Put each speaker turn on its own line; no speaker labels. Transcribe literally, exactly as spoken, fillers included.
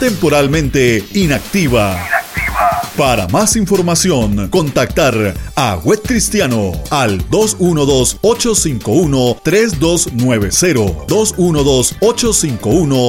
temporalmente inactiva. Para más información, contactar a Web Cristiano al dos uno dos, ocho cinco uno, tres dos nueve cero, dos uno dos, ocho cinco uno,